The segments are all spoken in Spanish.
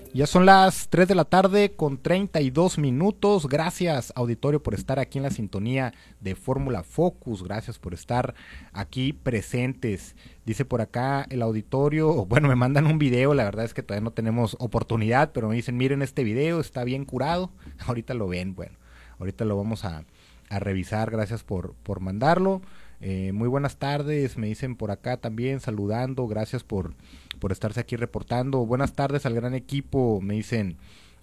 Ya son las 3 de la tarde con 32 minutos. Gracias, auditorio, por estar aquí en la sintonía de Fórmula Focus. Gracias por estar aquí presentes. Dice por acá el auditorio, bueno, me mandan un video, la verdad es que todavía no tenemos oportunidad, pero me dicen, miren este video, está bien curado. Ahorita lo ven, bueno, ahorita lo vamos a revisar. Gracias por mandarlo. Muy buenas tardes, me dicen por acá también, saludando, gracias por estarse aquí reportando. Buenas tardes al gran equipo, me dicen,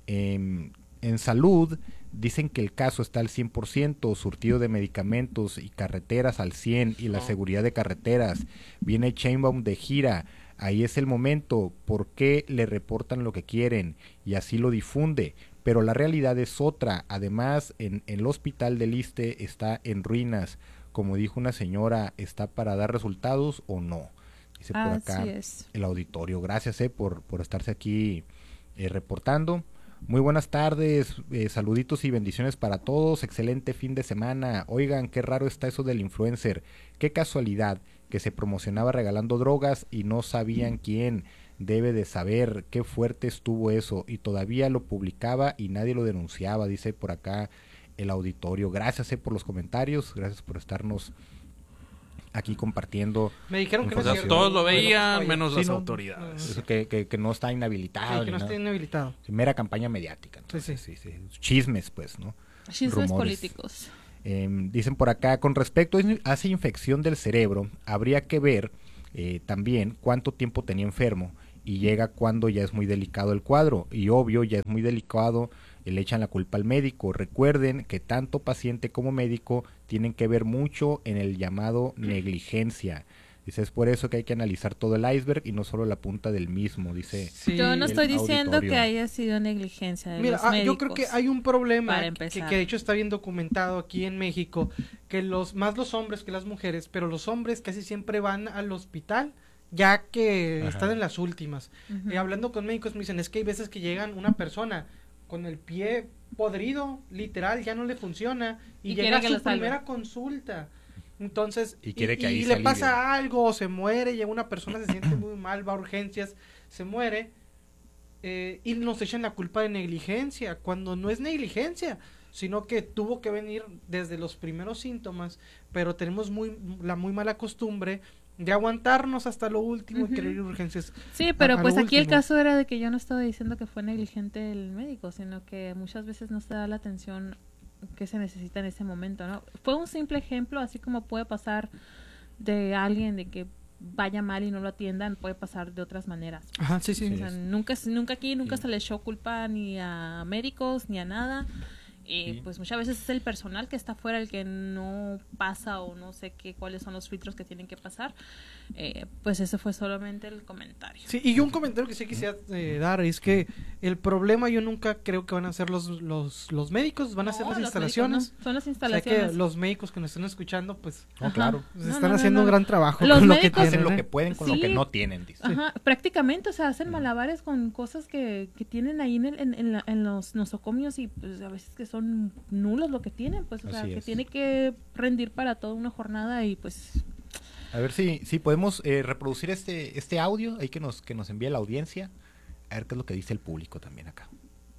en salud, dicen que el caso está al 100%, surtido de medicamentos y carreteras al 100%, y la seguridad de carreteras. Viene Sheinbaum de gira, ahí es el momento, ¿por qué le reportan lo que quieren? Y así lo difunde. Pero la realidad es otra. Además, en el hospital del Iste está en ruinas. Como dijo una señora, ¿está para dar resultados o no? Dice por acá el auditorio. Gracias por estarse aquí reportando. Muy buenas tardes, saluditos y bendiciones para todos. Excelente fin de semana. Oigan, qué raro está eso del influencer. Qué casualidad que se promocionaba regalando drogas y no sabían quién. Debe de saber qué fuerte estuvo eso, y todavía lo publicaba y nadie lo denunciaba, dice por acá el auditorio. Gracias por los comentarios, gracias por estarnos aquí compartiendo. Me dijeron que no, todos lo veían, menos las autoridades. Eso que no está inhabilitado. Sí, que no está inhabilitado. Mera campaña mediática. Entonces, sí. Chismes, pues, ¿no? Chismes políticos. Dicen por acá, con respecto a esa infección del cerebro, habría que ver también cuánto tiempo tenía enfermo, y llega cuando ya es muy delicado el cuadro, y obvio ya es muy delicado, le echan la culpa al médico. Recuerden que tanto paciente como médico tienen que ver mucho en el llamado negligencia. Dice, es por eso que hay que analizar todo el iceberg y no solo la punta del mismo, dice. Sí. Yo no estoy diciendo que haya sido negligencia de los médicos. Yo creo que hay un problema que de hecho está bien documentado aquí en México, que más los hombres que las mujeres, pero los hombres casi siempre van al hospital ya que están en las últimas. Hablando con médicos me dicen, es que hay veces que llegan una persona con el pie podrido, literal, ya no le funciona, y llega a su primera consulta. Entonces, y le pasa algo, se muere, llega una persona, se siente muy mal, va a urgencias, se muere, y nos echan la culpa de negligencia, cuando no es negligencia, sino que tuvo que venir desde los primeros síntomas, pero tenemos la muy mala costumbre de aguantarnos hasta lo último y querer ir a urgencias. Sí, pero pues aquí el caso era de que yo no estaba diciendo que fue negligente el médico, sino que muchas veces no se da la atención que se necesita en ese momento, ¿no? Fue un simple ejemplo, así como puede pasar de alguien de que vaya mal y no lo atiendan, puede pasar de otras maneras. Ajá, sí. O sea, nunca se le echó culpa ni a médicos ni a nada. Y pues muchas veces es el personal que está afuera el que no pasa, o no sé cuáles son los filtros que tienen que pasar. Pues ese fue solamente el comentario. Sí, y yo un comentario que sí quisiera dar es que el problema yo nunca creo que van a ser los médicos, van a ser las instalaciones. No, son las instalaciones. O sea que los médicos que nos están escuchando, pues claro, pues están haciendo un gran trabajo los con médicos, lo que hacen lo que pueden con lo que no tienen, dice. Prácticamente, o sea, hacen malabares con cosas que tienen ahí en los nosocomios, y pues a veces que son nulos lo que tienen, pues, o sea, que tiene que rendir para toda una jornada, y pues a ver si podemos reproducir este audio ahí que nos envía la audiencia, a ver qué es lo que dice el público también acá.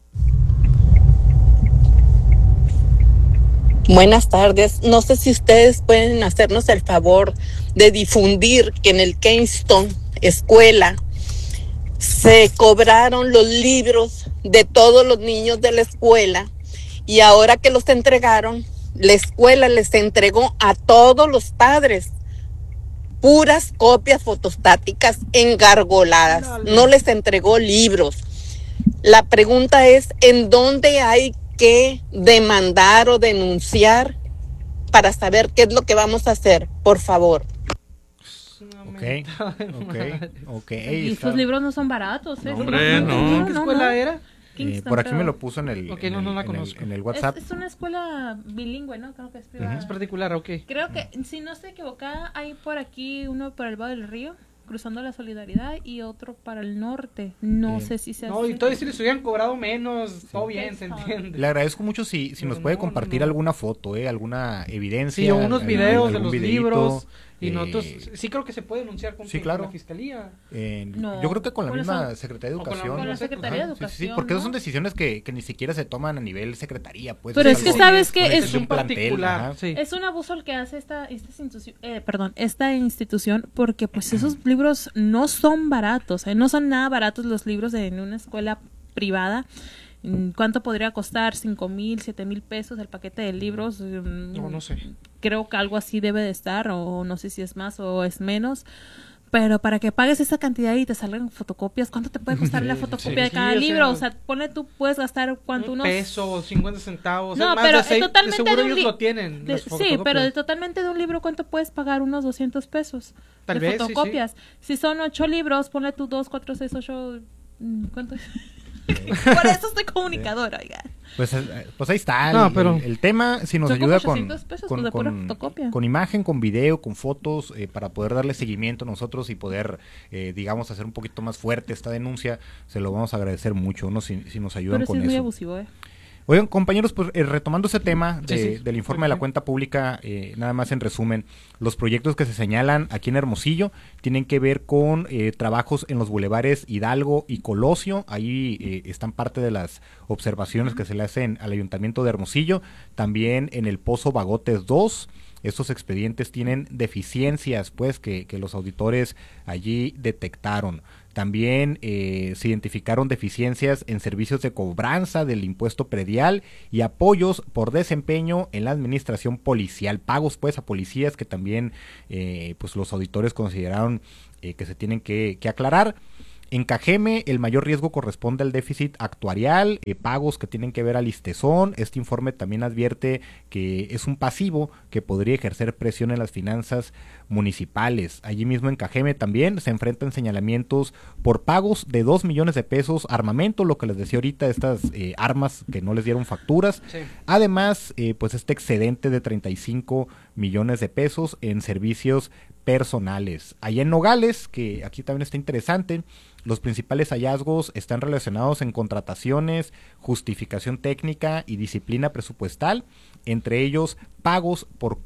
Buenas tardes, no sé si ustedes pueden hacernos el favor de difundir que en el Kingston escuela se cobraron los libros de todos los niños de la escuela, y ahora que los entregaron, la escuela les entregó a todos los padres puras copias fotostáticas engargoladas, no les entregó libros. La pregunta es, ¿en dónde hay que demandar o denunciar para saber qué es lo que vamos a hacer? Por favor. Ok. Y estos libros no son baratos, ¿eh? Hombre, no. ¿Qué escuela era? Por aquí me lo puso en el, no la conozco. En el WhatsApp. Es una escuela bilingüe, ¿no? Creo que es privada. Es particular, ok. Creo que, si no estoy equivocada, hay por aquí uno para el Valle del Río, cruzando la Solidaridad, y otro para el norte. No sé si se hace. No, y todavía si les hubieran cobrado menos, todo bien, se entiende. Le agradezco mucho si nos puede compartir alguna foto, alguna evidencia. Sí, o unos videos de los libros. Y nosotros sí creo que se puede denunciar con la fiscalía. No, yo creo que con la misma Secretaría de Educación. Con la Secretaría de Educación. Sí, porque esas son decisiones que ni siquiera se toman a nivel secretaría. Pues, pero es que sabes que es un particular. Es un abuso el que hace esta institución, porque pues esos libros no son baratos, no son nada baratos los libros en una escuela privada. ¿Cuánto podría costar? 5,000, 7,000 pesos el paquete de libros. No sé. Creo que algo así debe de estar, o no sé si es más o es menos. Pero para que pagues esa cantidad y te salgan fotocopias, ¿cuánto te puede costar la fotocopia de cada libro? O sea, pone tú, puedes gastar ¿cuánto? Un peso, 50 centavos. No, más pero de 6, totalmente de seguro de ellos lo tienen. Sí, pero totalmente de un libro, ¿cuánto puedes pagar? Unos 200 pesos. Tal de vez, fotocopias. Si son 8 libros, ponle tú 2, 4, 6, 8... ¿Cuánto es? Por eso estoy comunicadora, oiga. Pues ahí está el tema. Si nos ayuda con imagen, con video, con fotos, para poder darle seguimiento a nosotros y poder, digamos, hacer un poquito más fuerte esta denuncia, se lo vamos a agradecer mucho, ¿no? Si nos ayudan con eso. Pero sí es muy abusivo, Oigan, compañeros, pues retomando ese tema del informe de la cuenta pública, nada más en resumen, los proyectos que se señalan aquí en Hermosillo tienen que ver con trabajos en los bulevares Hidalgo y Colosio. Ahí están parte de las observaciones que se le hacen al Ayuntamiento de Hermosillo. También en el Pozo Bagotes 2. Estos expedientes tienen deficiencias, pues, que los auditores allí detectaron. También se identificaron deficiencias en servicios de cobranza del impuesto predial y apoyos por desempeño en la administración policial, pagos pues a policías que también pues los auditores consideraron que se tienen que aclarar. En Cajeme, el mayor riesgo corresponde al déficit actuarial, pagos que tienen que ver al ISTESON. Este informe también advierte que es un pasivo que podría ejercer presión en las finanzas municipales. Allí mismo en Cajeme también se enfrentan señalamientos por pagos de 2 millones de pesos, armamento, lo que les decía ahorita, estas armas que no les dieron facturas. Sí. Además, pues este excedente de 35 millones de pesos en servicios personales. Allá en Nogales, que aquí también está interesante, los principales hallazgos están relacionados en contrataciones, justificación técnica y disciplina presupuestal, entre ellos pagos por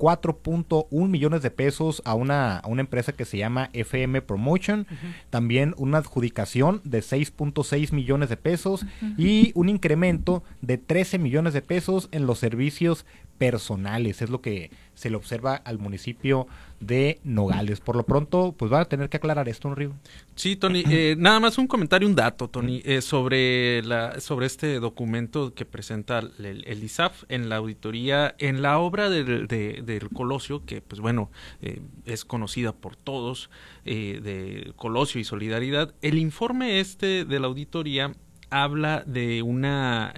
4.1 millones de pesos a una empresa que se llama FM Promotion, también una adjudicación de 6.6 millones de pesos y un incremento de 13 millones de pesos en los servicios personales, es lo que se le observa al municipio de Nogales. Por lo pronto, pues van a tener que aclarar esto, ¿no, Río? Sí, Tony, nada más un comentario, un dato, Tony, sobre este documento que presenta el ISAF en la auditoría, en la obra del Colosio, que pues bueno, es conocida por todos, de Colosio y Solidaridad. El informe de la auditoría habla de una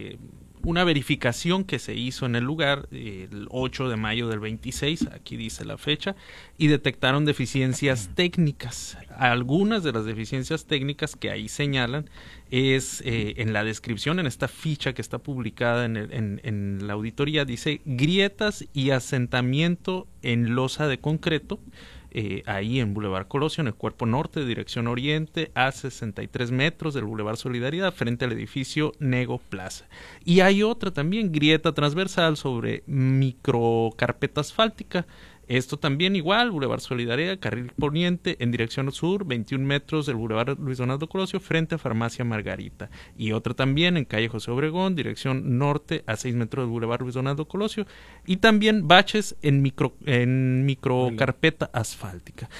verificación que se hizo en el lugar el 8 de mayo del 26, aquí dice la fecha, y detectaron deficiencias técnicas. Algunas de las deficiencias técnicas que ahí señalan es en la descripción, en esta ficha que está publicada en la auditoría, dice grietas y asentamiento en losa de concreto, ahí en Boulevard Colosio, en el cuerpo norte, dirección oriente, a 63 metros del Boulevard Solidaridad, frente al edificio Nego Plaza. Y hay otra también, grieta transversal sobre microcarpeta asfáltica. Esto también igual, Boulevard Solidaridad, carril poniente, en dirección sur, 21 metros del Boulevard Luis Donaldo Colosio, frente a Farmacia Margarita. Y otra también en calle José Obregón, dirección norte, a 6 metros del Boulevard Luis Donaldo Colosio. Y también baches en microcarpeta asfáltica.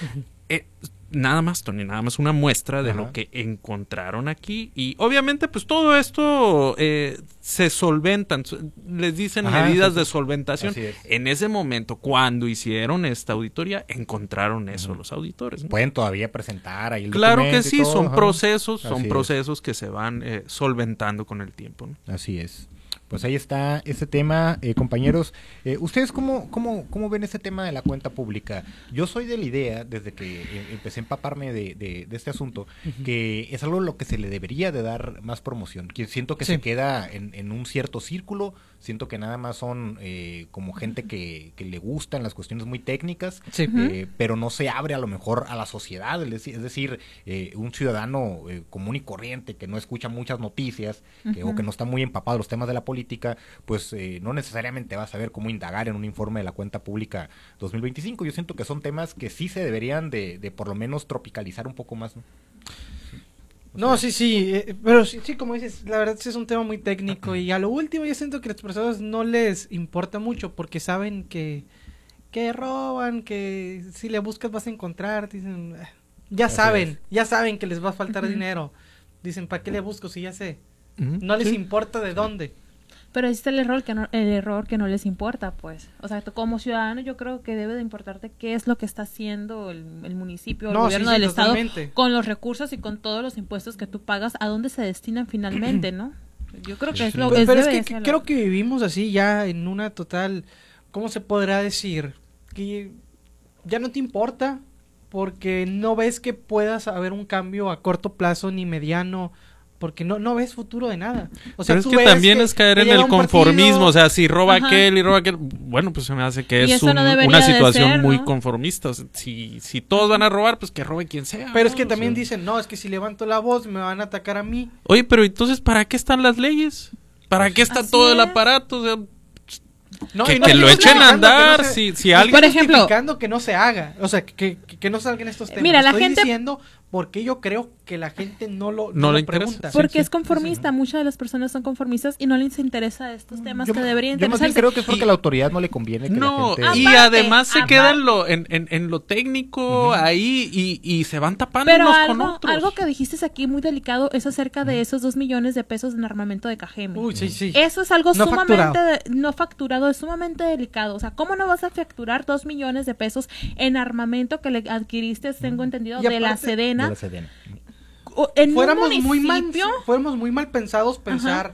Nada más, Tony, nada más una muestra de lo que encontraron aquí. Y obviamente, pues todo esto se solventan, les dicen medidas de solventación. En ese momento, cuando hicieron esta auditoría, encontraron eso los auditores, ¿no? Pueden todavía presentar ahí el Claro que sí, son procesos que se van solventando con el tiempo, ¿no? Así es. Pues ahí está ese tema, compañeros. ¿Ustedes cómo ven ese tema de la cuenta pública? Yo soy de la idea, desde que empecé a empaparme de este asunto, que es algo a lo que se le debería de dar más promoción. Que siento que se queda en un cierto círculo, siento que nada más son como gente que le gustan las cuestiones muy técnicas, pero no se abre a lo mejor a la sociedad, es decir, un ciudadano común y corriente que no escucha muchas noticias o que no está muy empapado de los temas de la política, política, pues no necesariamente vas a ver cómo indagar en un informe de la cuenta pública 2025. Yo siento que son temas que sí se deberían de por lo menos tropicalizar un poco más, ¿no? No, sí, pero sí, como dices, la verdad sí es un tema muy técnico y a lo último yo siento que a las personas no les importa mucho porque saben que roban, que si le buscas vas a encontrar, dicen, ya saben que les va a faltar dinero, dicen, ¿para qué le busco si ya sé? No les importa de dónde. Pero ese es el error que no les importa, pues. O sea, como ciudadano yo creo que debe de importarte qué es lo que está haciendo el municipio, el gobierno del estado, con los recursos y con todos los impuestos que tú pagas, a dónde se destinan finalmente, ¿no? Yo creo que es lo que pero es que creo que vivimos así ya en una total, ¿cómo se podrá decir? Que ya no te importa porque no ves que puedas haber un cambio a corto plazo ni mediano, porque no ves futuro de nada. O sea, pero es que también es caer en el conformismo, o sea, si roba aquel y roba aquel, bueno, pues se me hace que es una situación muy conformista. O sea, si todos van a robar, pues que robe quien sea. Pero es que también dicen, no, es que si levanto la voz me van a atacar a mí. Oye, pero entonces, ¿para qué están las leyes? ¿Para qué está todo el aparato? O sea, que lo echen a andar, si alguien... Por ejemplo, que no se haga, o sea, que no salgan estos temas. Mira, la Estoy gente... diciendo porque yo creo que la gente no lo pregunta. Porque es conformista, muchas de las personas son conformistas y no les interesa estos temas que deberían interesarse. Yo creo que es porque a la autoridad no le conviene que la gente... Y además se queda en lo técnico ahí y se van tapando unos con otros. Algo que dijiste aquí muy delicado es acerca de esos 2 millones de pesos en armamento de Cajeme. Uy, sí. Eso es algo no facturado, es sumamente delicado. O sea, ¿cómo no vas a facturar 2 millones de pesos en armamento que le adquiriste, tengo entendido, de la Sedena? Fuéramos muy mal pensados pensar